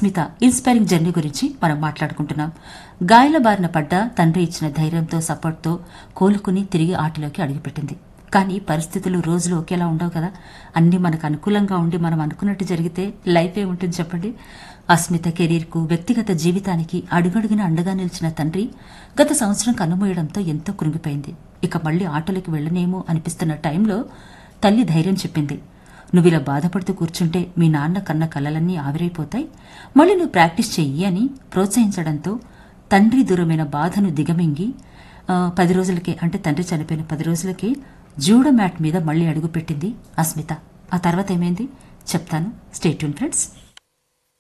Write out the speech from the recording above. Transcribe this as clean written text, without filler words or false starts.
Asmita inspiring journey గురించి మనం మాట్లాడుకుంటున్నాం. గాయాల బారిన పడ్డ తండ్రి ఇచ్చిన ధైర్యంతో సపోర్ట్తో కోలుకుని తిరిగి ఆటలోకి అడుగుపెట్టింది. కానీ పరిస్థితులు రోజులు ఒకేలా ఉండవు కదా. అన్ని మనకు అనుకూలంగా ఉండి మనం అనుకున్నట్టు జరిగితే లైఫ్ ఏ ఉంటుంది చెప్పండి. అస్మిత కెరీర్కు, వ్యక్తిగత జీవితానికి అడుగడుగున అండగా నిలిచిన తండ్రి గత సంవత్సరం కన్నుమూయడంతో ఎంతో కృంగిపోయింది. ఇక మళ్లీ ఆటలోకి వెళ్లనేమో అనిపిస్తున్న టైంలో తల్లి ధైర్యం చెప్పింది. నువ్విలా బాధపడుతూ కూర్చుంటే మీ నాన్న కన్న కలలన్నీ ఆవిరైపోతాయి, మళ్ళీ నువ్వు ప్రాక్టీస్ చెయ్యి అని ప్రోత్సహించడంతో తండ్రి దూరమైన బాధను దిగమింగి 10 రోజులకే, అంటే తండ్రి చనిపోయిన 10 రోజులకే జూడో మ్యాట్ మీద మళ్లీ అడుగుపెట్టింది అస్మిత. ఆ తర్వాత ఏమైంది చెప్తాను. Stay tune friends.